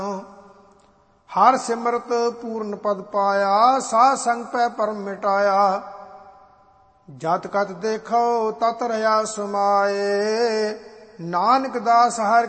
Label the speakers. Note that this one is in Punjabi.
Speaker 1: ਹਰ ਸਿਮਰਤ ਪੂਰਨ ਪਦ ਪਾਇਆ, ਸਾਧ ਸੰਗ ਪੈ ਪਰਮ ਮਿਟਾਇਆ। ਜਤ ਕਤ ਦੇਖੋ ਤਤ ਰਹਾ ਸਮਾਏ, ਨਾਨਕ ਦਾਸ ਹਰਿ